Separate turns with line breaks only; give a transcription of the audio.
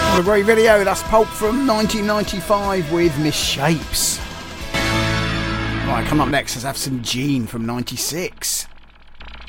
What a great video. That's Pulp from 1995 with Misshapes. Right, come up next, let's have some Gene from 96.